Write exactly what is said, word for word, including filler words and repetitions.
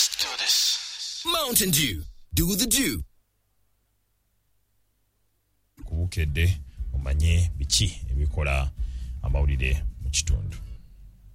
Let's do this. Mountain Dew. Do the Dew. Kubukedde omanye biki ebikola amawulire mu kitundu.